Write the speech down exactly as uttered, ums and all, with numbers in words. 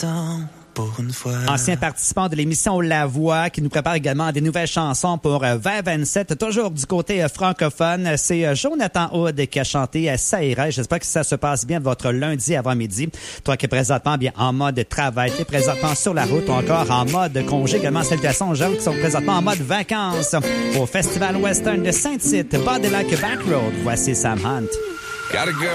temps pour une fois. Ancien participant de l'émission La Voix qui nous prépare également des nouvelles chansons pour euh, vingt vingt-sept. Toujours du côté euh, francophone, c'est euh, Jonathan Hood qui a chanté euh, Ça ira. J'espère que ça se passe bien votre lundi avant midi. Toi qui es présentement bien en mode travail, tu es présentement sur la route ou encore en mode congé. Également salutations aux gens qui sont présentement en mode vacances au Festival Western de Saint-Tite, Body Like a Back Road. Voici Sam Hunt. Gotta go.